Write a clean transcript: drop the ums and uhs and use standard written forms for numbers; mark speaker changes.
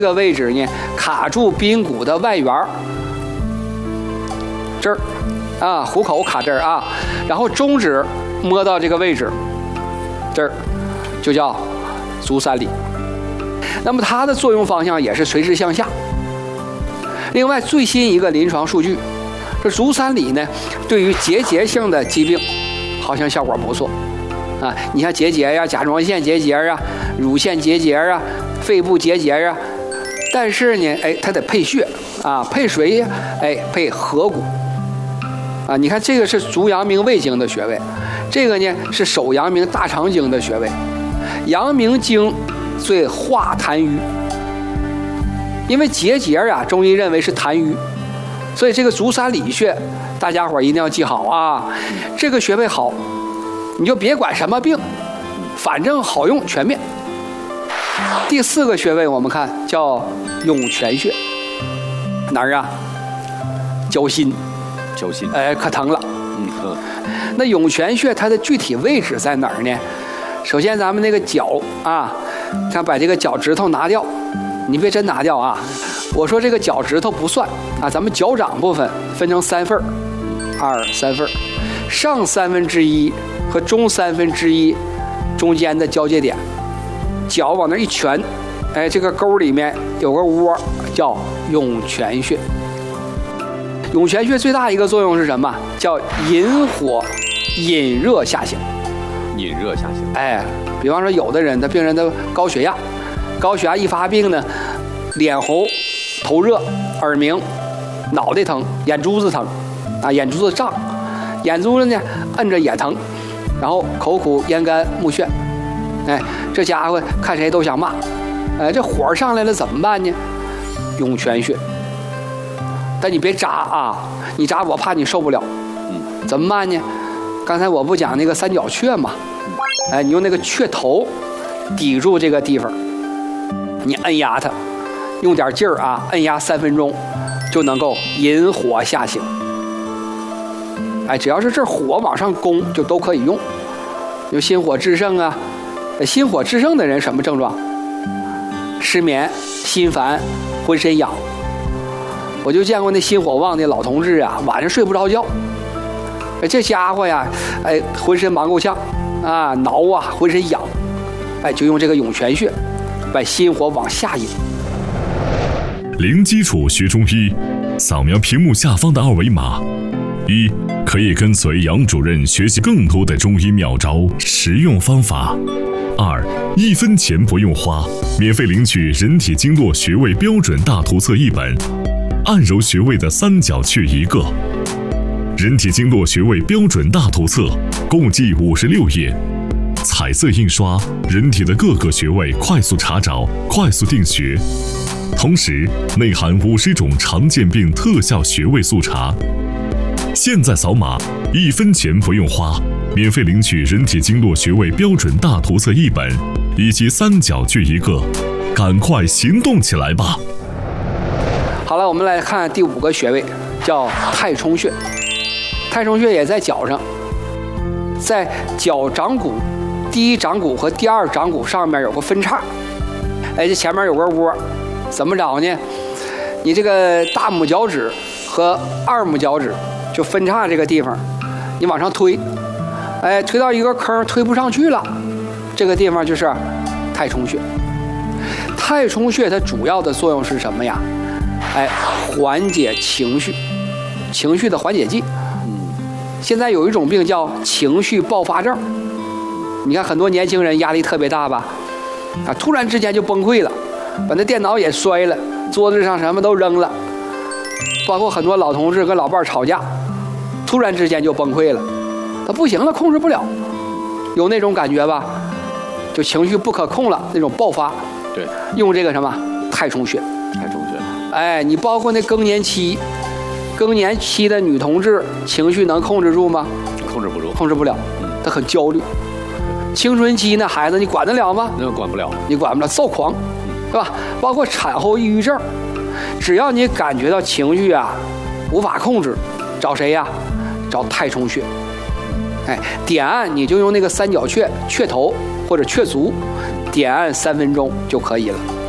Speaker 1: 这个位置呢，卡住髌骨的外缘，这儿啊，虎口卡这儿啊，然后中指摸到这个位置，这儿就叫足三里。那么它的作用方向也是垂直向下。另外，最新一个临床数据，这足三里呢，对于结节性的疾病，好像效果不错啊。你像结节呀、甲状腺结节啊、乳腺结节啊、肺部结节啊。但是呢，它得配穴啊，配谁呀？配合谷啊。你看这个是足阳明胃经的穴位，这个呢是手阳明大肠经的穴位。阳明经最化痰瘀，因为结节啊，中医认为是痰瘀，所以这个足三里穴，大家伙一定要记好啊。这个穴位好，你就别管什么病，反正好用全面。第4个穴位我们看叫涌泉穴，哪儿啊？脚心，
Speaker 2: 脚心，
Speaker 1: 可疼了。那涌泉穴它的具体位置在哪儿呢？首先咱们那个脚啊，看把这个脚趾头拿掉，你别真拿掉啊。我说这个脚趾头不算啊，咱们脚掌部分分成3份，3份，上1/3和中1/3中间的交界点。脚往那一拳，这个沟里面有个窝，叫涌泉穴。涌泉穴最大一个作用是什么？叫引火、引热下行。
Speaker 2: 引热下行。
Speaker 1: 比方说有的人的病人的高血压一发病呢，脸红、头热、耳鸣、脑袋疼、眼珠子疼啊，眼珠子胀，眼珠子呢摁着也疼，然后口苦、咽干、目眩。这家伙看谁都想骂，这火上来了怎么办呢？涌泉穴。但你别扎啊，你扎我怕你受不了。怎么办呢？刚才我不讲那个三角雀吗？你用那个雀头抵住这个地方，你按压它，用点劲儿啊，按压3分钟，就能够引火下行。只要是这火往上攻，就都可以用。有心火炽盛啊。心火炽盛的人什么症状？失眠、心烦、浑身痒。我就见过那心火旺的老同志啊，晚上睡不着觉。这家伙呀，浑身忙够呛啊，挠啊，浑身痒。就用这个涌泉穴，把心火往下引。
Speaker 3: 零基础学中医，扫描屏幕下方的2维码。1. 可以跟随杨主任学习更多的中医妙招、实用方法。2. 1分钱不用花，免费领取人体经络穴位标准大图册1本，按揉穴位的三角穴1个。人体经络穴位标准大图册共计56页，彩色印刷，人体的各个穴位快速查找、快速定穴，同时内含50种常见病特效穴位速查。现在扫码，1分钱不用花，免费领取人体经络穴位标准大图册1本，以及三角穴1个，赶快行动起来吧！
Speaker 1: 好了，我们来看第5个穴位，叫太冲穴。太冲穴也在脚上，在脚掌骨第1掌骨和第2掌骨上面有个分叉，这前面有个窝，怎么找呢？你这个大拇脚趾和2拇脚趾就分叉这个地方，你往上推，推到一个坑推不上去了，这个地方就是太冲穴。太冲穴它主要的作用是什么呀？缓解情绪的缓解剂。现在有一种病叫情绪爆发症，你看很多年轻人压力特别大吧，突然之间就崩溃了，把那电脑也摔了，桌子上什么都扔了，包括很多老同志跟老伴儿吵架，突然之间就崩溃了，他不行了，控制不了，有那种感觉吧？就情绪不可控了，那种爆发。
Speaker 2: 对，
Speaker 1: 用这个什么太冲穴。
Speaker 2: 太冲穴。
Speaker 1: 你包括那更年期的女同志，情绪能控制住吗？
Speaker 2: 控制不住，
Speaker 1: 控制不了，她很焦虑。青春期那孩子，你管得了吗？
Speaker 2: 那管不了，
Speaker 1: 你管不了，躁狂，对吧？包括产后抑郁症，只要你感觉到情绪啊无法控制，找谁呀？找太冲穴。点按你就用那个三角穴、穴头或者穴足，点按3分钟就可以了。